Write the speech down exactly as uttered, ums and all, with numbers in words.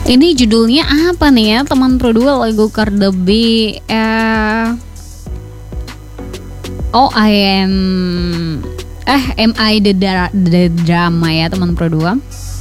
Ini judulnya apa nih ya teman Pro dua, lagu Cardi B. Eh, oh I am eh M I the, Dra- the drama ya teman Pro dua.